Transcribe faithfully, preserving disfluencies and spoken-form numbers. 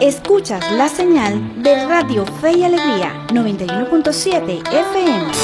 Escuchas la señal de Radio Fe y Alegría noventa y uno punto siete F M.